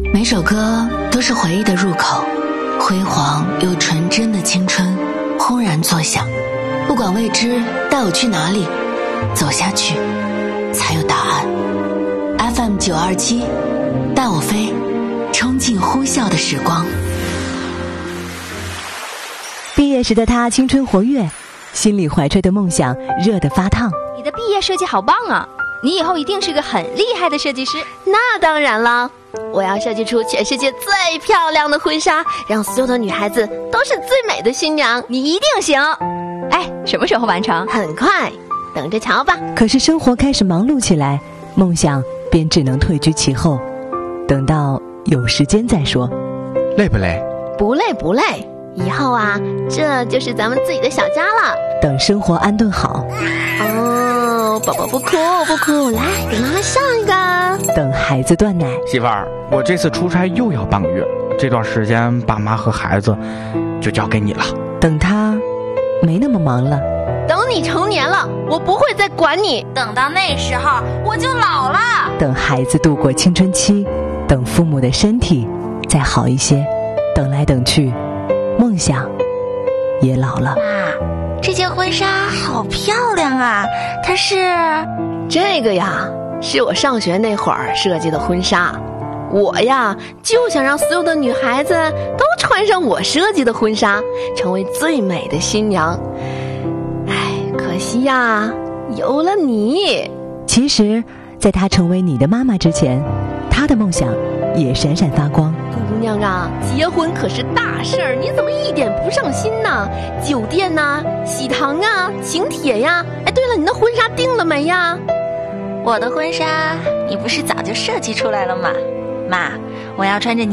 每首歌都是回忆的入口，辉煌又纯真的青春轰然作响。不管未知带我去哪里，走下去才有答案。 FM 927带我飞，冲进呼啸的时光。 毕业时的他青春活跃，心里怀揣的梦想热得发烫。 你的毕业设计好棒啊，你以后一定是个很厉害的设计师。 那当然了，我要设计出全世界最漂亮的婚纱，让所有的女孩子都是最美的新娘。 你一定行。哎，什么时候完成？ 很快，等着瞧吧。 可是生活开始忙碌起来，梦想便只能退居其后，等到有时间再说。 累不累？ 不累不累，以后啊，这就是咱们自己的小家了。 等生活安顿好。 哦，宝宝不哭不哭，来给妈妈上一个。 等孩子断奶。 媳妇儿，我这次出差又要半个月，这段时间爸妈和孩子就交给你了。 等他没那么忙了。 等你成年了，我不会再管你。 等到那时候我就老了。 等孩子度过青春期，等父母的身体再好一些，等来等去，梦想也老了。 妈，这件婚纱好漂亮啊，它是…… 这个呀，是我上学那会儿设计的婚纱。我呀，就想让所有的女孩子都穿上我设计的婚纱，成为最美的新娘。哎，可惜呀，有了你。 其实在她成为你的妈妈之前，她的梦想也闪闪发光。 姑娘啊，结婚可是大事儿，你怎么一点不上心呢？酒店呐、喜糖啊、请帖呀。哎，对了，你的婚纱定了没呀？ 我的婚纱你不是早就设计出来了吗？妈，我要穿着你